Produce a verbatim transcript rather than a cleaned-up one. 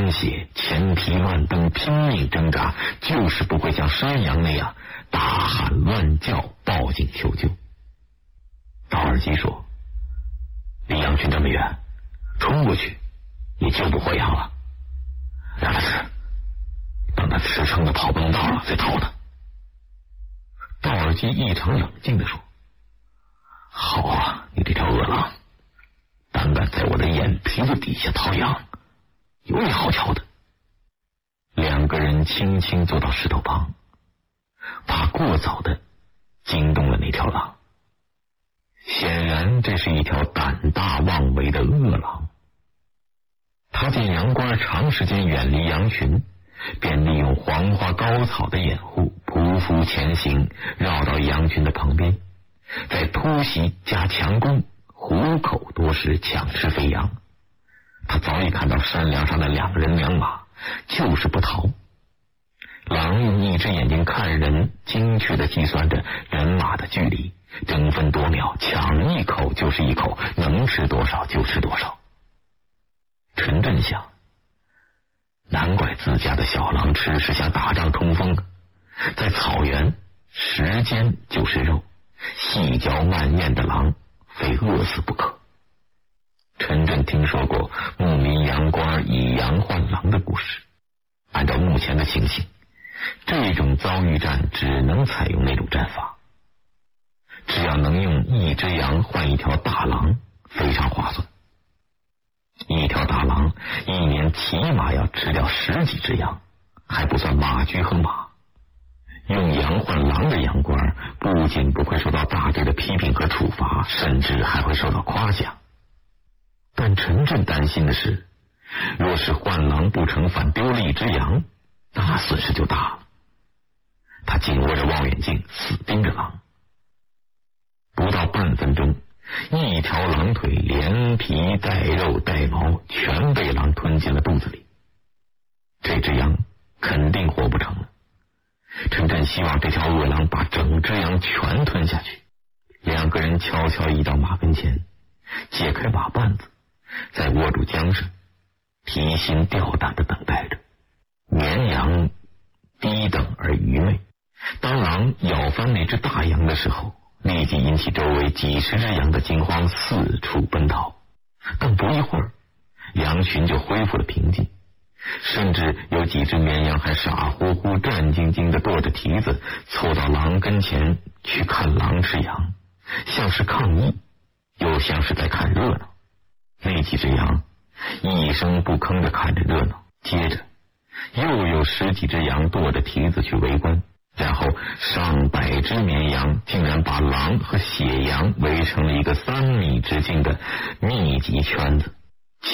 鲜血，前蹄乱蹬，拼命挣扎，就是不会像山羊那样大喊乱叫，报警求救。道尔基说：“离羊群这么远，冲过去也救不活羊了，让他吃，等他吃撑的跑不动道了再逃他。”道尔基异常冷静地说：“好啊，你这条恶狼，胆敢在我的眼皮子底下掏羊，有你好瞧的。”两个人轻轻坐到石头旁，怕过早的惊动了那条狼。显然这是一条胆大妄为的恶狼。他见羊倌长时间远离羊群，便利用黄花高草的掩护，匍匐前行，绕到羊群的旁边，再突袭加强攻，虎口夺食，抢吃肥羊。他早已看到山梁上的两人两马，就是不逃。狼用一只眼睛看人，精确地计算着人马的距离，争分夺秒，抢一口就是一口，能吃多少就吃多少。陈震想，难怪自家的小狼吃是像打仗冲锋，在草原时间就是肉，细嚼慢咽的狼非饿死不可。陈震听说过牧民羊倌以羊换狼的故事，按照目前的情形，这种遭遇战只能采用那种战法。只要能用一只羊换一条大狼，非常划算。一条大狼一年起码要吃掉十几只羊，还不算马驹和马。用羊换狼的羊倌不仅不会受到大队的批评和处罚，甚至还会受到夸奖。但陈震担心的是，若是换狼不成，反丢了一只羊，那损失就大了。他紧握着望远镜，死盯着狼。不到半分钟，一条狼腿连皮带肉带毛全被狼吞进了肚子里。这只羊肯定活不成了。陈震希望这条恶狼把整只羊全吞下去。两个人悄悄移到马跟前，解开马绊子，再握住缰绳，提心吊胆地等待着。绵羊低等而愚昧，当狼咬翻那只大羊的时候，立即引起周围几十只羊的惊慌，四处奔逃。但不一会儿，羊群就恢复了平静，甚至有几只绵羊还傻乎乎战兢兢地跺着蹄子，凑到狼跟前去看狼吃羊，像是抗议，又像是在看热闹。那几只羊一声不吭地看着热闹，接着又有十几只羊跺着蹄子去围观，然后上百只绵羊竟然把狼和血羊围成了一个三米直径的密集圈子。